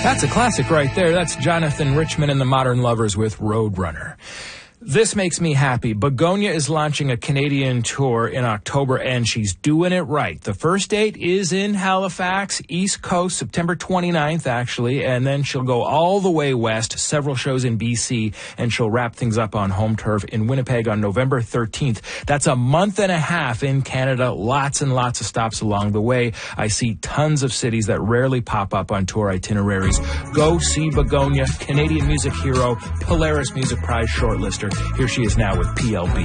That's a classic right there. That's Jonathan Richman and the Modern Lovers with Roadrunner. This makes me happy. Begonia is launching a Canadian tour in October, and she's doing it right. The first date is in Halifax, East Coast, September 29th, actually, and then she'll go all the way west, several shows in BC, and she'll wrap things up on home turf in Winnipeg on November 13th. That's a month and a half in Canada, lots and lots of stops along the way. I see tons of cities that rarely pop up on tour itineraries. Go see Begonia, Canadian music hero, Polaris Music Prize shortlister. Here she is now with PLB.